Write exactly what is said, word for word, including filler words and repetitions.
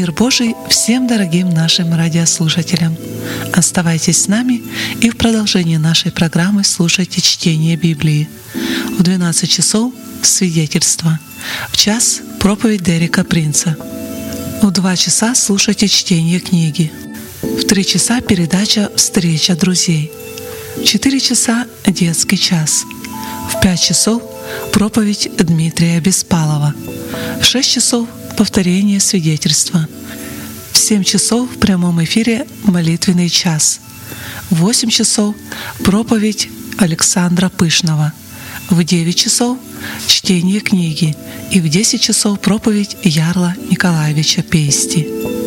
Мир Божий всем дорогим нашим радиослушателям! Оставайтесь с нами и в продолжении нашей программы слушайте чтение Библии. В двенадцать часов — свидетельство. В час — проповедь Дерека Принца. В два часа слушайте чтение книги. В три часа передача «Встреча друзей». В четыре часа детский час. В пять часов проповедь Дмитрия Беспалова. В шесть часов повторение свидетельства. В семь часов в прямом эфире молитвенный час. В восемь часов проповедь Александра Пышного. В девять часов чтение книги и в десять часов проповедь Ярла Николаевича Пейсти.